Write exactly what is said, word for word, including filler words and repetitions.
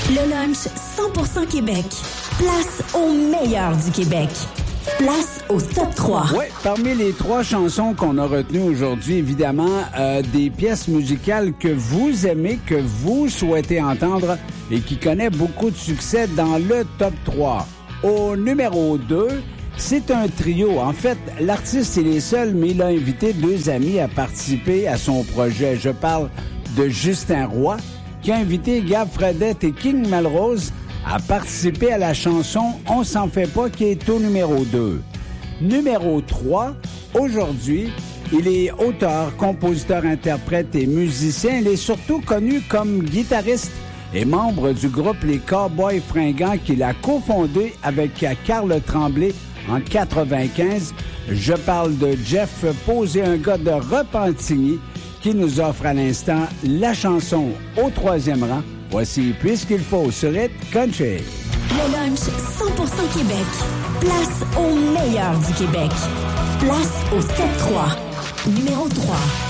Le lunch cent pour cent Québec. Place au meilleur du Québec. Place au top trois. Oui, parmi les trois chansons qu'on a retenues aujourd'hui, évidemment, euh, des pièces musicales que vous aimez, que vous souhaitez entendre et qui connaît beaucoup de succès dans le top trois. Au numéro deux, c'est un trio. En fait, l'artiste il est seul, mais il a invité deux amis à participer à son projet. Je parle de Justin Roy, qui a invité Gab Fredette et King Melrose à participer à la chanson « On s'en fait pas » qui est au numéro deux. Numéro trois, aujourd'hui, il est auteur, compositeur, interprète et musicien. Il est surtout connu comme guitariste et membre du groupe Les Cowboys Fringants qu'il a cofondé avec Carl Tremblay en quatre-vingt-quinze. Je parle de Jeff Posé, un gars de Repentigny qui nous offre à l'instant la chanson au troisième rang. Voici « Puisqu'il faut » sur Hit Country. Le lunch cent pour cent Québec. Place au meilleur du Québec. Place au top trois. Numéro trois.